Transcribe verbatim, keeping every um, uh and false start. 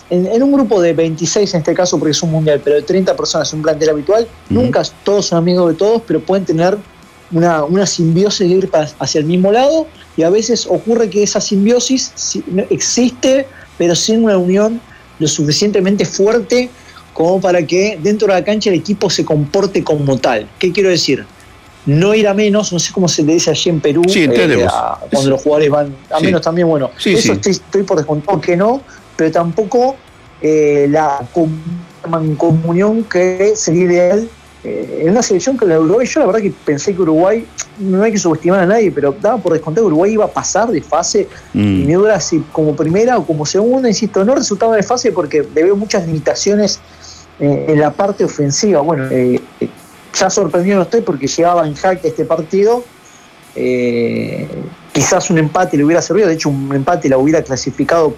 en, en un grupo de veintiséis en este caso, porque es un mundial, pero de treinta personas, un plantel habitual, uh-huh. nunca todos son amigos de todos, pero pueden tener una, una simbiosis de ir hacia el mismo lado, y a veces ocurre que esa simbiosis existe, pero sin una unión lo suficientemente fuerte como para que dentro de la cancha el equipo se comporte como tal. ¿Qué quiero decir? No ir a menos, no sé cómo se le dice allí en Perú, sí, eh, a, cuando sí. los jugadores van a sí. menos también, bueno, sí, eso sí. Estoy, estoy por descontado que no, pero tampoco eh, la mancomunión que sería ideal eh, en una selección que la Uruguay, yo la verdad que pensé que Uruguay, no hay que subestimar a nadie, pero daba por descontado que Uruguay iba a pasar de fase, mm. y me dura si como primera o como segunda, insisto, no resultaba de fase porque le veo muchas limitaciones eh, en la parte ofensiva. Bueno, eh, ya sorprendido no estoy porque llegaba en jaque este partido, eh, quizás un empate le hubiera servido, de hecho un empate la hubiera clasificado